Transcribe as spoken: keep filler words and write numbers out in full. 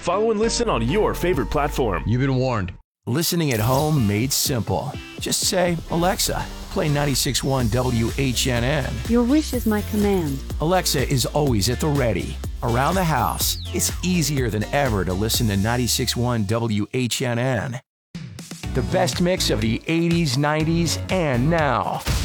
Follow and listen on your favorite platform. You've been warned. Listening at home made simple. Just say, Alexa, play ninety-six point one W H N N. Your wish is my command. Alexa is always at the ready. Around the house, it's easier than ever to listen to ninety-six point one W H N N. The best mix of the eighties, nineties, and now.